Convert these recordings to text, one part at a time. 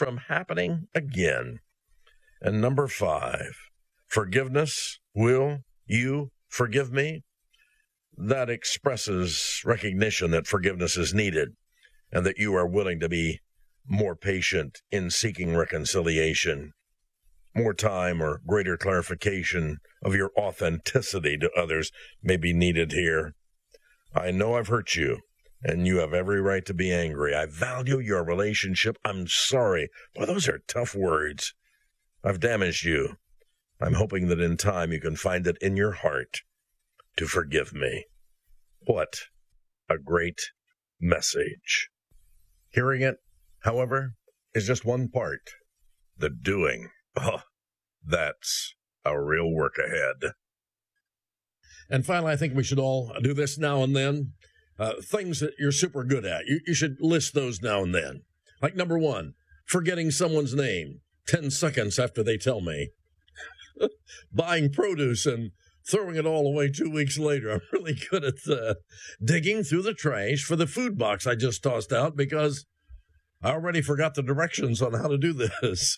from happening again. And number 5, forgiveness. Will you forgive me? That expresses recognition that forgiveness is needed and that you are willing to be more patient in seeking reconciliation. More time or greater clarification of your authenticity to others may be needed here. I know I've hurt you, and you have every right to be angry. I value your relationship. I'm sorry. Boy, those are tough words. I've damaged you. I'm hoping that in time you can find it in your heart to forgive me. What a great message. Hearing it, however, is just one part. The doing, that's a real work ahead. And finally, I think we should all do this now and then. Things that you're super good at. You should list those now and then. Like number 1, forgetting someone's name 10 seconds after they tell me. Buying produce and throwing it all away 2 weeks later. I'm really good at digging through the trash for the food box I just tossed out because I already forgot the directions on how to do this.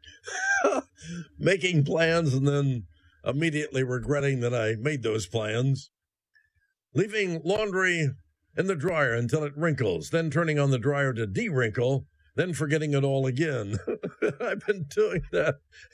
Making plans and then immediately regretting that I made those plans. Leaving laundry in the dryer until it wrinkles, then turning on the dryer to de-wrinkle, then forgetting it all again. I've been doing that.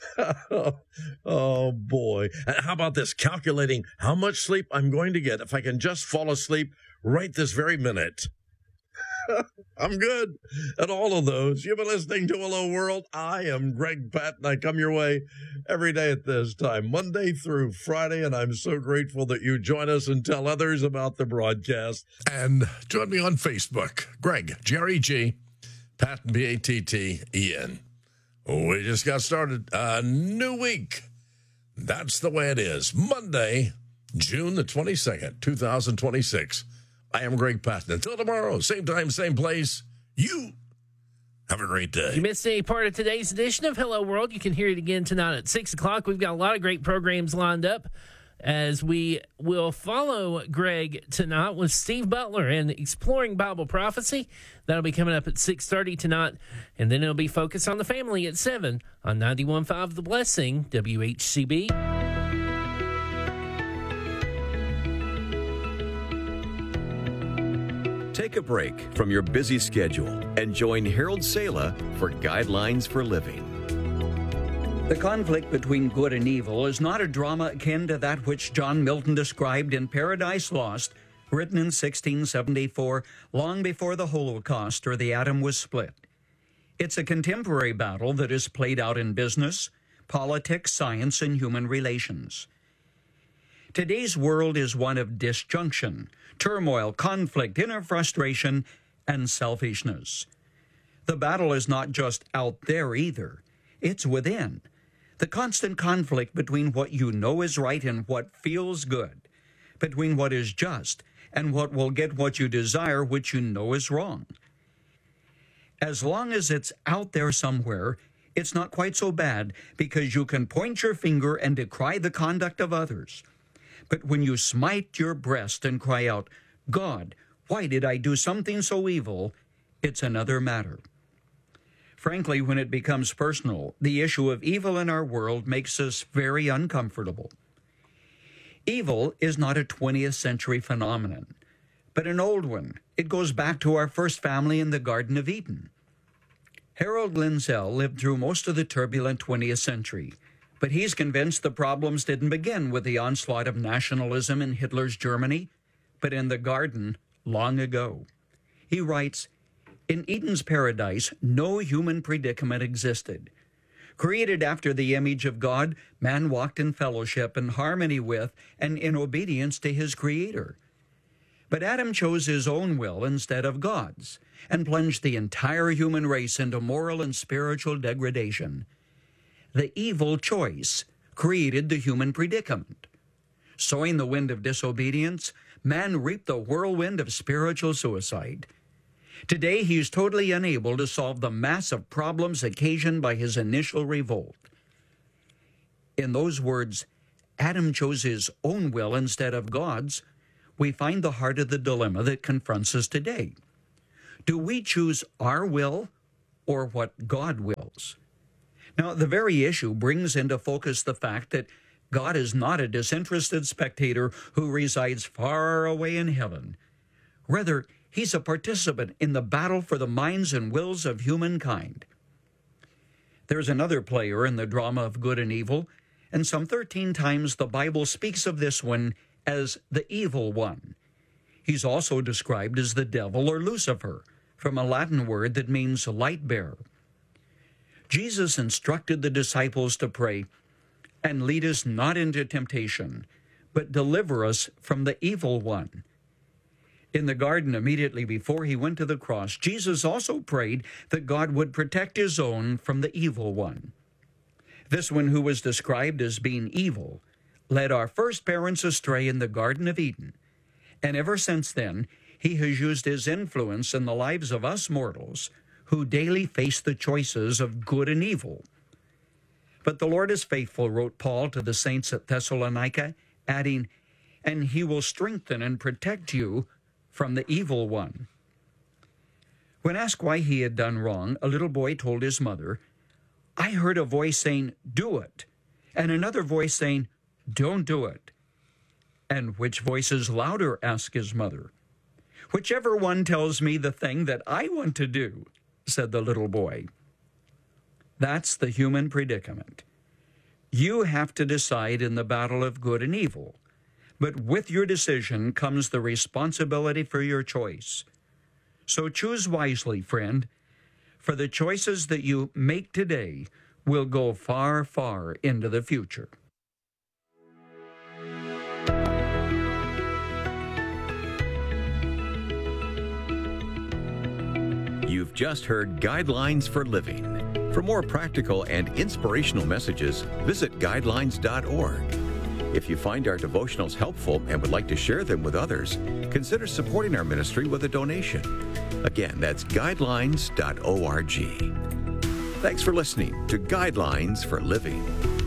Oh, boy. And how about this? Calculating how much sleep I'm going to get if I can just fall asleep right this very minute. I'm good at all of those. You've been listening to Hello World. I am Greg Patton. I come your way every day at this time, Monday through Friday, and I'm so grateful that you join us and tell others about the broadcast. And join me on Facebook, Greg, Jerry G, Patton, P-A-T-T-E-N. We just got started. A new week. That's the way it is. Monday, June the 22nd, 2026. I am Greg Patton. Until tomorrow, same time, same place, you have a great day. If you missed any part of today's edition of Hello World, you can hear it again tonight at 6 o'clock. We've got a lot of great programs lined up as we will follow Greg tonight with Steve Butler and Exploring Bible Prophecy. That'll be coming up at 6:30 tonight, and then it'll be Focus on the Family at 7 on 91.5 The Blessing, WHCB. Take a break from your busy schedule and join Harold Sala for Guidelines for Living. The conflict between good and evil is not a drama akin to that which John Milton described in Paradise Lost, written in 1674, long before the Holocaust or the atom was split. It's a contemporary battle that is played out in business, politics, science, and human relations. Today's world is one of disjunction, turmoil, conflict, inner frustration, and selfishness. The battle is not just out there either. It's within. The constant conflict between what you know is right and what feels good, between what is just and what will get what you desire, which you know is wrong. As long as it's out there somewhere, it's not quite so bad because you can point your finger and decry the conduct of others. But when you smite your breast and cry out, "God, why did I do something so evil?" it's another matter. Frankly, when it becomes personal, the issue of evil in our world makes us very uncomfortable. Evil is not a 20th century phenomenon, but an old one. It goes back to our first family in the Garden of Eden. Harold Lindsell lived through most of the turbulent 20th century, but he's convinced the problems didn't begin with the onslaught of nationalism in Hitler's Germany, but in the garden long ago. He writes, "In Eden's paradise, no human predicament existed. Created after the image of God, man walked in fellowship and harmony with and in obedience to his Creator. But Adam chose his own will instead of God's and plunged the entire human race into moral and spiritual degradation. The evil choice created the human predicament. Sowing the wind of disobedience, man reaped the whirlwind of spiritual suicide. Today, he is totally unable to solve the massive problems occasioned by his initial revolt." In those words, Adam chose his own will instead of God's, we find the heart of the dilemma that confronts us today. Do we choose our will or what God wills. Now, the very issue brings into focus the fact that God is not a disinterested spectator who resides far away in heaven. Rather, he's a participant in the battle for the minds and wills of humankind. There's another player in the drama of good and evil, and some 13 times the Bible speaks of this one as the evil one. He's also described as the devil or Lucifer, from a Latin word that means light bearer. Jesus instructed the disciples to pray, "And lead us not into temptation, but deliver us from the evil one." In the garden immediately before he went to the cross, Jesus also prayed that God would protect his own from the evil one. This one, who was described as being evil, led our first parents astray in the Garden of Eden. And ever since then, he has used his influence in the lives of us mortals who daily face the choices of good and evil. But the Lord is faithful, wrote Paul to the saints at Thessalonica, adding, "And he will strengthen and protect you from the evil one." When asked why he had done wrong, a little boy told his mother, "I heard a voice saying, 'Do it,' and another voice saying, 'Don't do it.'" "And which voice is louder?" asked his mother. "Whichever one tells me the thing that I want to do," said the little boy. That's the human predicament. You have to decide in the battle of good and evil, but with your decision comes the responsibility for your choice. So choose wisely, friend, for the choices that you make today will go far, far into the future. You've just heard Guidelines for Living. For more practical and inspirational messages, visit guidelines.org. If you find our devotionals helpful and would like to share them with others, consider supporting our ministry with a donation. Again, that's guidelines.org. Thanks for listening to Guidelines for Living.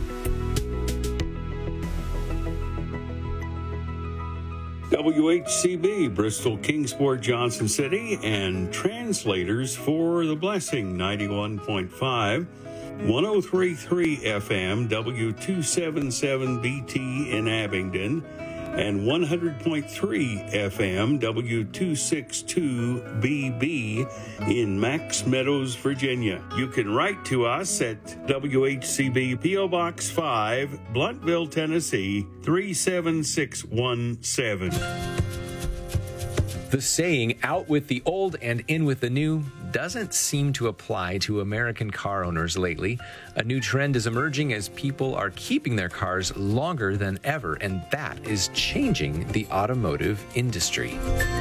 WHCB, Bristol, Kingsport, Johnson City, and translators for The Blessing, 91.5, 103.3 FM, W277BT in Abingdon, and 100.3 FM, W262BB in Max Meadows, Virginia. You can write to us at WHCB P.O. Box 5, Bluntville, Tennessee, 37617. The saying, "out with the old and in with the new," doesn't seem to apply to American car owners lately. A new trend is emerging as people are keeping their cars longer than ever, and that is changing the automotive industry.